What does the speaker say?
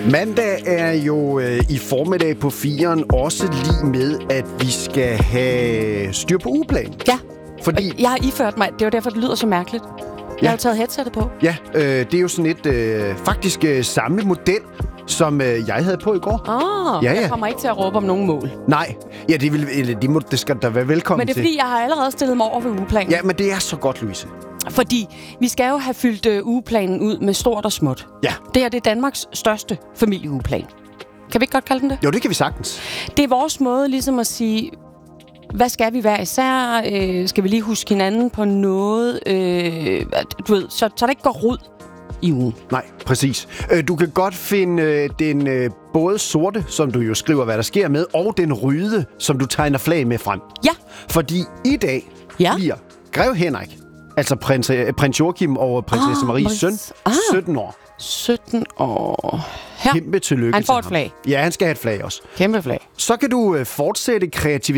Mandag er jo i formiddag på 4'eren også lige med, at vi skal have styr på ugeplanen. Ja, fordi jeg har iført mig. Det er jo derfor, det lyder så mærkeligt. Jeg har jo taget headsettet på. Ja, det er jo sådan et faktisk samme model, som jeg havde på i går. Jeg kommer ikke til at råbe om nogen mål. Nej, ja, det skal da være velkommen til. Men det er fordi, jeg har allerede stillet mig over ved ugeplanen. Ja, men det er så godt, Louise. Fordi vi skal jo have fyldt ugeplanen ud med stort og småt. Ja. Det her, det er Danmarks største familieugeplan. Kan vi ikke godt kalde den det? Jo, det kan vi sagtens. Det er vores måde ligesom at sige, hvad skal vi hver især? Skal vi lige huske hinanden på noget? Du ved, så der ikke går rod i ugen. Nej, præcis. Du kan godt finde den både sorte, som du jo skriver, hvad der sker med, og den røde, som du tegner flag med frem. Ja. Fordi i dag bliver Grev Henrik, altså prins Joachim og prinsesse Maries søn, 17 år. 17 år. Her. Kæmpe tillykke. Han får et flag. Ja, han skal have et flag også. Kæmpe flag. Så kan du fortsætte kreativitet